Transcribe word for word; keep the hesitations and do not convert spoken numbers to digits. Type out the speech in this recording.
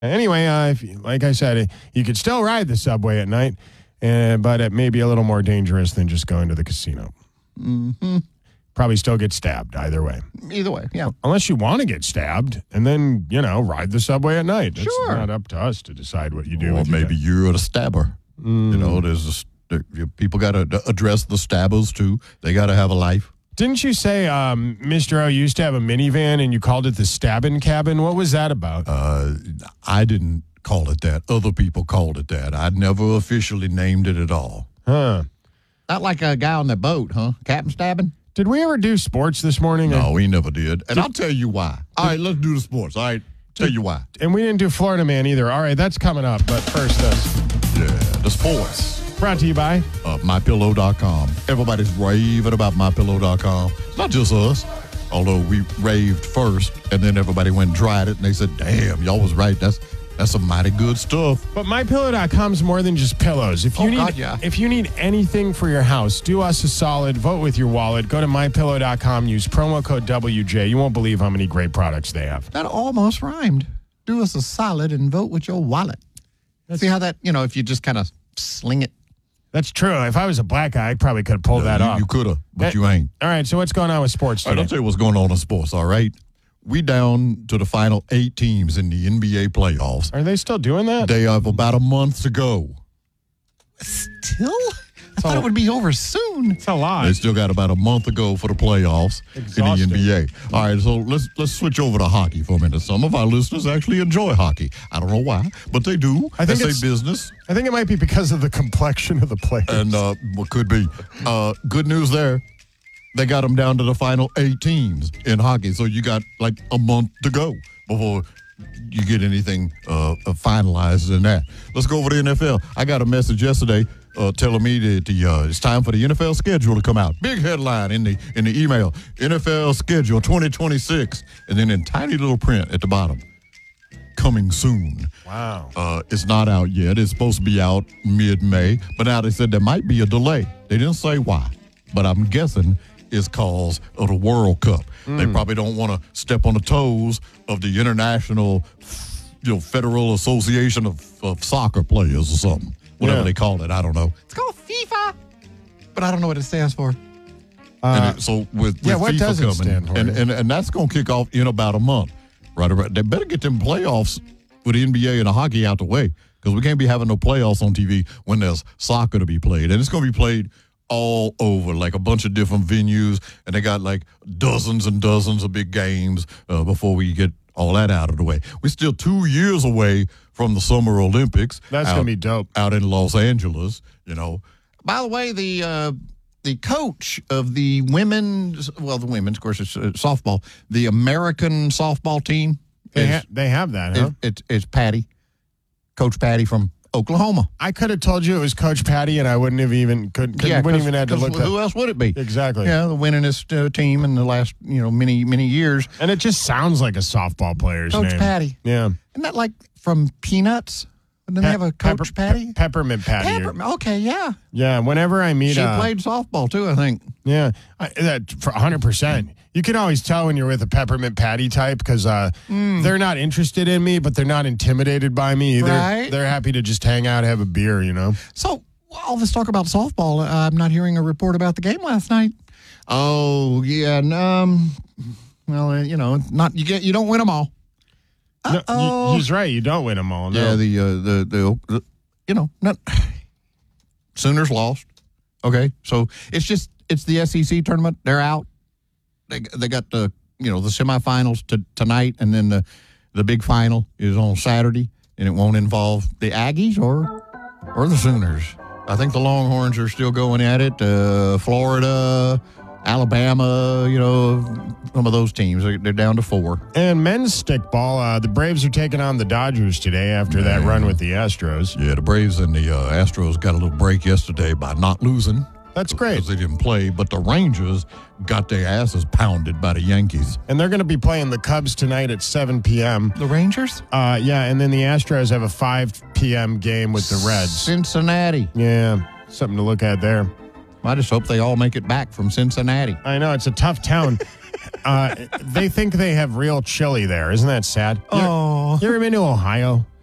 Anyway, uh, if you, like I said, you could still ride the subway at night, uh, but it may be a little more dangerous than just going to the casino. Mm-hmm. Probably still get stabbed either way. Either way, yeah. Unless you want to get stabbed and then, you know, ride the subway at night. It's Sure. not up to us to decide what you do. Or with your maybe day. you're a stabber. Mm. You know, there's a, there, people got to address the stabbers, too. They got to have a life. Didn't you say um, Mister O used to have a minivan and you called it the stabbing cabin? What was that about? Uh, I didn't call it that. Other people called it that. I never officially named it at all. Huh. Not like a guy on the boat, huh? Captain stabbing? Did we ever do sports this morning? No, we never did. And I'll tell you why. All right, let's do the sports. All right, tell you why. And we didn't do Florida Man either. All right, that's coming up. But first, this. Yeah, the sports. Brought to you by Uh, my pillow dot com. Everybody's raving about my pillow dot com. It's not just us, although we raved first, and then everybody went and tried it, and they said, damn, y'all was right. That's that's some mighty good stuff. But my pillow dot com's more than just pillows. If you Oh, need God, yeah. if you need anything for your house, do us a solid. Vote with your wallet. Go to my pillow dot com. Use promo code W J. You won't believe how many great products they have. That almost rhymed. Do us a solid and vote with your wallet. See how that, you know, if you just kind of sling it. That's true. If I was a black guy, I probably could have pulled that you, off. You could have, but Eh, you ain't. All right, so what's going on with sports All right, today? I'll tell you what's going on in sports, all right? We down to the final eight teams in the N B A playoffs. Are they still doing that? They have about a month to go. Still? I thought it would be over soon. It's a lot. They still got about a month to go for the playoffs Exhausting. in the N B A. All right, so let's let's switch over to hockey for a minute. Some of our listeners actually enjoy hockey. I don't know why, but they do. I think That's it's- their business. I think it might be because of the complexion of the players. And uh, what could be. Uh, good news there. They got them down to the final eight teams in hockey. So you got like a month to go before you get anything uh, finalized in that. Let's go over to the N F L. I got a message yesterday uh, telling me that the, uh, it's time for the N F L schedule to come out. Big headline in the in the email. N F L schedule twenty twenty-six. And then in tiny little print at the bottom. Coming soon. Wow. Uh, it's not out yet. It's supposed to be out mid-May. But now they said there might be a delay. They didn't say why. But I'm guessing it's cause of the World Cup. Mm. They probably don't want to step on the toes of the International you know, Federal Association of, of Soccer Players or something. Whatever Yeah. they call it. I don't know. It's called FIFA, but I don't know what it stands for. and Uh, it, so with, with yeah, what FIFA does it coming, stand for? and, and, and that's going to kick off in about a month. Right, right. They better get them playoffs with the N B A and the hockey out the way because we can't be having no playoffs on T V when there's soccer to be played. And it's going to be played all over, like a bunch of different venues. And they got like dozens and dozens of big games uh, before we get all that out of the way. We're still two years away from the Summer Olympics. That's out- going to be dope. out in Los Angeles, you know. By the way, the uh, the coach of the women's, well, the women's, of course, it's uh, softball, the American softball team, They, is, ha- they have that, huh? is, it's, it's Patty, Coach Patty from Oklahoma. I could have told you it was Coach Patty, and I wouldn't have even could, could wouldn't 'cause- even had to 'cause look Who that. else would it be? Exactly. Yeah, the winningest uh, team in the last, you know, many, many years. And it just sounds like a softball player's Coach name. Patty. Yeah. Isn't that like from Peanuts? Didn't they have a Coach Pepper- Patty? Pe- Peppermint Patty. Pepper. Okay, yeah. Yeah. Whenever I meet, She uh, played softball too, I think. yeah, I, that for one hundred percent. You can always tell when you're with a Peppermint Patty type because uh, they're not interested in me, but they're not intimidated by me either. Right. They're happy to just hang out, have a beer, you know. So, all this talk about softball, uh, I'm not hearing a report about the game last night. Oh, yeah. And, um, well, uh, you know, not you get you don't win them all. No, Uh-oh. y- he's right. You don't win them all. No. Yeah, the, uh, the, the, the, You know, not Sooners lost. okay. So it's just it's the S E C tournament. They're out. They they got the you know the semifinals to, tonight, and then the the big final is on Saturday, and it won't involve the Aggies or or the Sooners. I think the Longhorns are still going at it. Uh, Florida, Alabama, you know, some of those teams they're, they're down to four. And men's stickball, uh, the Braves are taking on the Dodgers today after that run with the Astros. Yeah, the Braves and the uh, Astros got a little break yesterday by not losing. That's great. Because they didn't play, but the Rangers got their asses pounded by the Yankees. And they're going to be playing the Cubs tonight at seven p.m. The Rangers. Uh, yeah, and then the Astros have a five p.m. game with the Reds. Cincinnati. Yeah, something to look at there. I just hope they all make it back from Cincinnati. I know, it's a tough town. uh, they think they have real chili there. Isn't that sad? You- Oh. You ever been to Ohio?